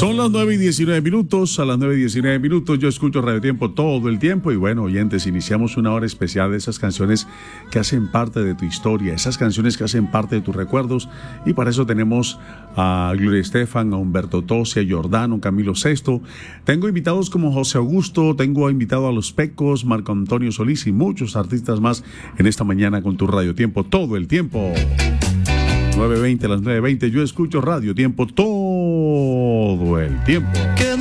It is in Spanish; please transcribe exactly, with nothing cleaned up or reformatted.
Son las nueve y diecinueve minutos, a las nueve y diecinueve minutos yo escucho Radio Tiempo todo el tiempo y bueno, oyentes, iniciamos una hora especial de esas canciones que hacen parte de tu historia, esas canciones que hacen parte de tus recuerdos y para eso tenemos a Gloria Estefan, a Humberto Tossi, a Giordano, Camilo Sesto. Tengo invitados como José Augusto, tengo invitado a Los Pecos, Marco Antonio Solís y muchos artistas más en esta mañana con tu Radio Tiempo todo el tiempo. nueve veinte, a las nueve veinte yo escucho Radio Tiempo todo el tiempo.